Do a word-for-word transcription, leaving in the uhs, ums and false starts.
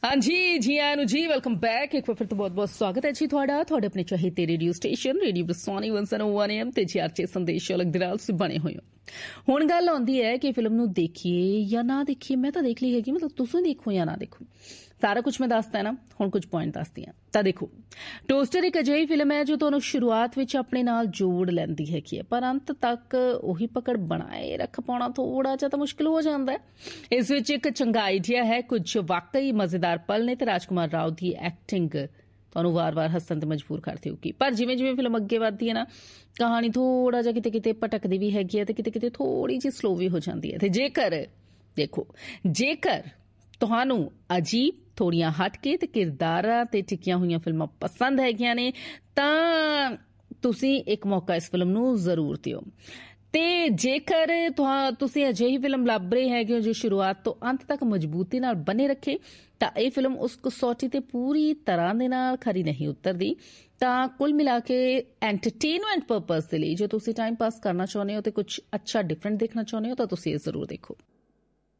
हाँ जी, जी आनू जी, welcome back. एक बार फिर तो बहुत बहुत स्वागत है जी थोड़ा थोड़े अपने चाहते radio station radio Soni one सौ वन एम ते जी आरचे संदेश अलग दिराल से बने हुए हो। हुण गल आउंदी है कि फिल्म नूं देखिए या ना देखिए। मैं तो देख ली हैगी, मतलब तुसीं देखो या ना देखो, सारा कुछ मैं दसदा है ना। हुण कुछ पॉइंट दसदी हां। तां देखो, टोस्टर एक अजिही फिल्म है जो तुहानूं शुरुआत विच अपने नाल जोड़ लैंदी हैगी है, पर अंत तक उही पकड़ बनाए रख पाउणा थोड़ा जिहा तां मुश्किल हो जांदा है। इस विच एक चंगा आइडिया है, कुछ वाकई मजेदार पल ने ते राजकुमार राव दी एक्टिंग तुहानूं वार-वार हस्सण ते मजबूर करदी होगी। पर जिवें जिवें फिल्म अगे वधदी है ना, कहानी थोड़ा जिहा किते किते भटकदी भी हैगी है ते किते किते थोड़ी जी स्लो भी हो जांदी है। ते जेकर देखो, जेकर तुहानूं अजीब थोड़ियां हटके ते किरदारां ते टिकियां होईयां फिल्मां पसंद हैगियां ने तां तुसीं एक मौका इस फिल्म नूं जरूर दिओ। ते जेकर तुसीं अजिही फिल्म लभ रहे हैगे हो जो शुरुआत तो अंत तक मजबूती नाल बने रखे तां इह फिल्म उस कसौटी ते पूरी तरह दे नाल खरी नहीं उतरदी। तां कुल मिला के एंटरटेनमेंट परपज़ दे लई जो तुसीं टाइम पास करना चाहुंदे हो ते कुछ अच्छा डिफरेंट देखना चाहुंदे हो तां तुसीं इह जरूर देखो।